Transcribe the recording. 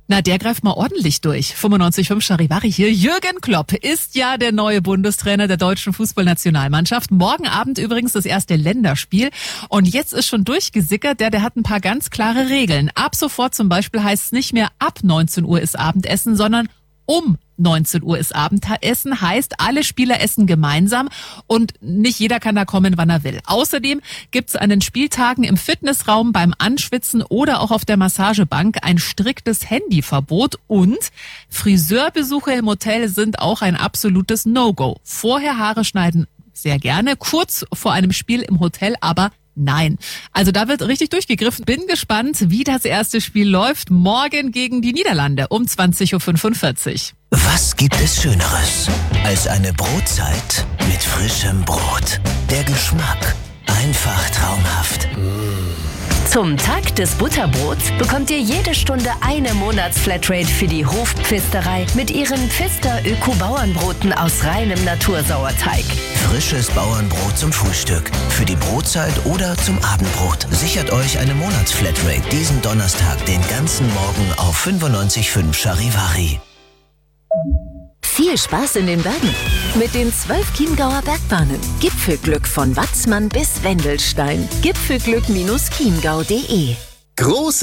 Na, der greift mal ordentlich durch. 95,5 Charivari hier. Jürgen Klopp ist ja der neue Bundestrainer der deutschen Fußballnationalmannschaft. Morgen Abend übrigens das erste Länderspiel. Und jetzt ist schon durchgesickert, der hat ein paar ganz klare Regeln. Ab sofort zum Beispiel heißt es nicht mehr ab 19 Uhr ist Abendessen, sondern um 19 Uhr ist Abendessen, heißt, alle Spieler essen gemeinsam und nicht jeder kann da kommen, wann er will. Außerdem gibt's an den Spieltagen im Fitnessraum, beim Anschwitzen oder auch auf der Massagebank ein striktes Handyverbot und Friseurbesuche im Hotel sind auch ein absolutes No-Go. Vorher Haare schneiden sehr gerne, kurz vor einem Spiel im Hotel aber nein. Also da wird richtig durchgegriffen. Bin gespannt, wie das erste Spiel läuft. Morgen gegen die Niederlande um 20.45 Uhr. Was gibt es Schöneres als eine Brotzeit mit frischem Brot? Der Geschmack einfach traumhaft. Zum Tag des Butterbrots bekommt ihr jede Stunde eine Monatsflatrate für die Hofpfisterei mit ihren Pfister Öko-Bauernbroten aus reinem Natursauerteig. Frisches Bauernbrot zum Frühstück, für die Brotzeit oder zum Abendbrot. Sichert euch eine Monatsflatrate diesen Donnerstag den ganzen Morgen auf 95,5 Charivari. Viel Spaß in den Bergen mit den 12 Chiemgauer Bergbahnen. Gipfelglück von Watzmann bis Wendelstein. Gipfelglück-chiemgau.de